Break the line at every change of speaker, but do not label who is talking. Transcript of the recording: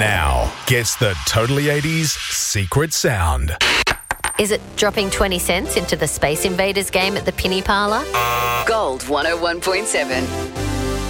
now gets the Totally 80s secret sound.
Is it dropping 20 cents into the Space Invaders game at the Penny Parlour?
Gold 101.7.